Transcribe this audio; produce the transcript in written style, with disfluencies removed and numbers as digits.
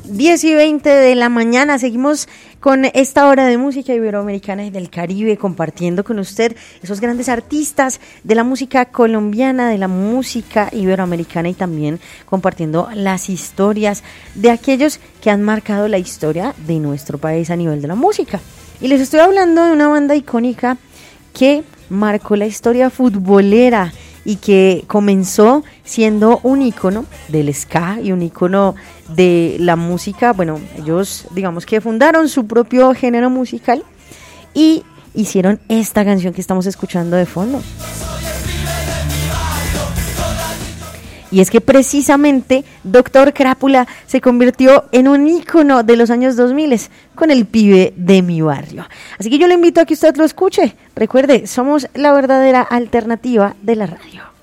10:20 de la mañana, seguimos con esta hora de música iberoamericana y del Caribe, compartiendo con usted esos grandes artistas de la música colombiana, de la música iberoamericana, y también compartiendo las historias de aquellos que han marcado la historia de nuestro país a nivel de la música. Y les estoy hablando de una banda icónica que marcó la historia futbolera y que comenzó siendo un ícono del ska y un ícono de la música. Bueno, ellos digamos que fundaron su propio género musical y hicieron esta canción que estamos escuchando de fondo. Y es que precisamente Dr. Crápula se convirtió en un ícono de los años 2000 con El pibe de mi barrio. Así que yo le invito a que usted lo escuche. Recuerde, somos la verdadera alternativa de la radio.